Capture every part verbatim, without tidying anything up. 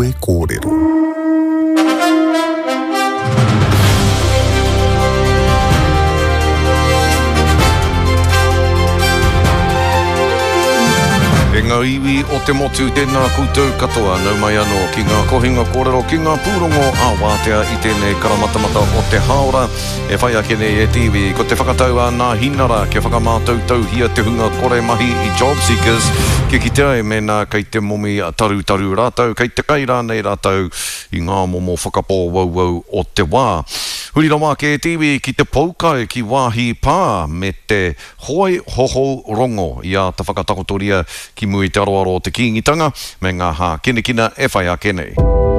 e kōrero. E ngā iwi o te motu tēnā koutou katoa nau mai anō ki ngā kohinga kōrero ki ngā pūrongo a Wātea i tēnei karamatamata o te haora e whai ake nei e tiwi ko te whakatau a ngā hinara ke whakamātautau hia te hunga kore mahi i Job Seekers ke kitea e mena kei te momi taru taru rātau kei te kai rānei rātau i ngā momo whakapō wau wau o te wā. Huri rawa ke e tiwi ki te poukai ki wāhi pā me te hoi hoho rongo i a te whakatakotoria ki mui te aroaro o te kīngitanga me ngā hā kinekina e whai ake nei.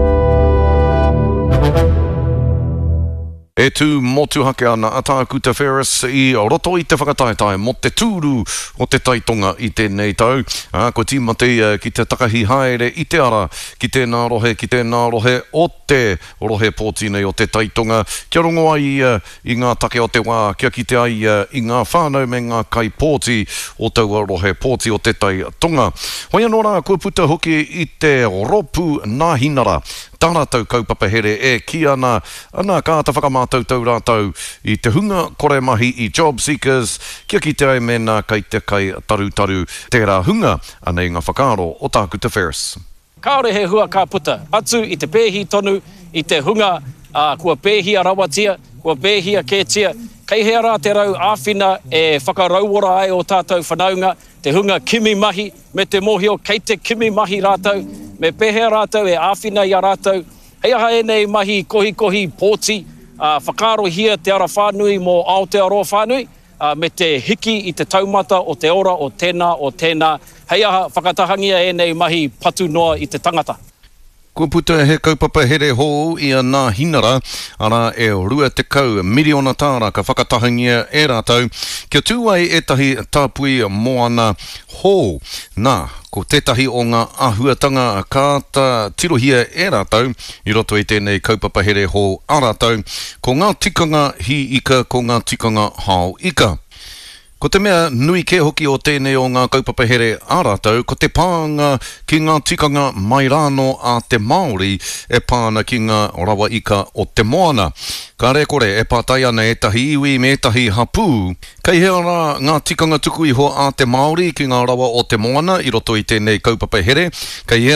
E tū motu hake ana a Tākuta Ferris i roto i te whakataetai mo te tūru o te taitonga i tēnei tau. A, ko tīmate uh, ki te takahi haere i te ara ki tēnā rohe, ki tēnā rohe o te rohe pōti nei o te taitonga. Kia rongo ai uh, i ngā take o te wā, kia ki te ai uh, i ngā whānau me ngā kai pōti o taua rohe pōti o te taitonga. Hoi anō rā, kua puta hoki i te ropu nā hinara. Tāna tau kaupapa here e ki ana, ana kā ta whakamātautau rātau i te hunga kore mahi i Job Seekers, kia ki te ai mena kei te kai taru taru tērā hunga anei ngā whakaaro o Tākuta Ferris. Kāore he hua kā puta, atu i te pēhi tonu, i te hunga, uh, kua pēhia rawatia, kua pēhia kētia, kei hea rā te rau āwhina e whakarauora ai o tātou whanaunga, te hunga kimi mahi, me te mohio kei te kimi mahi rātau, me pehea rātau e āwhina i a rātau, hei aha e nei mahi kohi kohi pōti, uh, whakaro hia te ara whānui mō Aotearoa whānui, uh, me te hiki i te taumata o te ora o tēnā o tēnā, hei aha whakatahangia e nei mahi patu noa i te tangata. Kua puta he kaupapa here hou i a ngā hinara, ara e rua te kau miriona tāra ka whakatahangia e rātau, kia tūai e tahi tāpui moana hou. Nā, ko tētahi o ngā ahuatanga kā ta tirohia e rātau, i roto i tēnei kaupapa here hou a rātau, ko ngā tikanga hi ika, ko ngā tikanga hao ika. Ko te mea nui ke hoki o tēnei o ngā kaupapa here a rātau, ko te pānga ki ngā tikanga mai rāno a te Māori e pāna ki ngā rawa ika o te moana. Ka rekore e pātai ana e tahi iwi me tahi hapū. Kei hea rā ngā tikanga tuku iho a te Māori ki ngā rawa o te moana i roto i tēnei kaupapa here. Kei hea